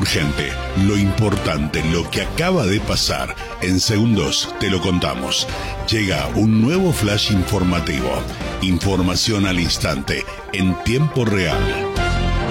urgente, lo importante, lo que acaba de pasar. En segundos te lo contamos. Llega un nuevo flash informativo. Información al instante, en tiempo real.